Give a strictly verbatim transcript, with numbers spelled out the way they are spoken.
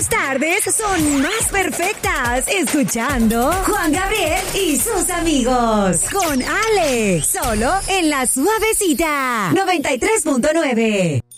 tus tardes son más perfectas escuchando Juan Gabriel y sus amigos con Ale, solo en La Suavecita noventa y tres punto nueve.